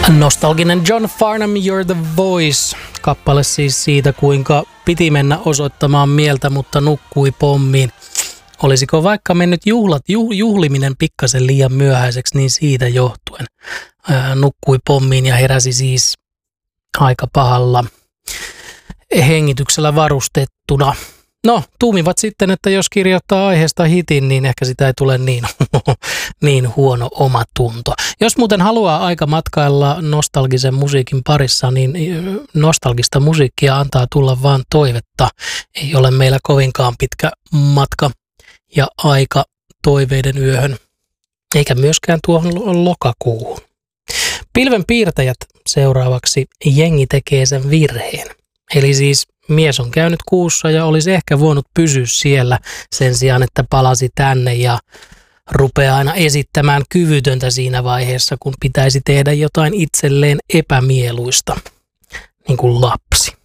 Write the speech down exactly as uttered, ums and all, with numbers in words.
Nostalginen John Farnham, You're the Voice. Kappale siis siitä, kuinka piti mennä osoittamaan mieltä, mutta nukkui pommiin. Olisiko vaikka mennyt juhlat, juh, juhliminen pikkasen liian myöhäiseksi, niin siitä johtuen ää, nukkui pommiin ja heräsi siis aika pahalla hengityksellä varustettuna. No, tuumivat sitten, että jos kirjoittaa aiheesta hitin, niin ehkä sitä ei tule niin, niin huono omatunto. Jos muuten haluaa aika matkailla nostalgisen musiikin parissa, niin nostalgista musiikkia antaa tulla vaan toivetta. Ei ole meillä kovinkaan pitkä matka ja aika toiveiden yöhön, eikä myöskään tuohon lokakuuhun. Pilvenpiirtäjät seuraavaksi, jengi tekee sen virheen. Eli siis mies on käynyt kuussa ja olisi ehkä voinut pysyä siellä sen sijaan, että palasi tänne ja rupeaa aina esittämään kyvytöntä siinä vaiheessa, kun pitäisi tehdä jotain itselleen epämieluista, niin kuin lapsi.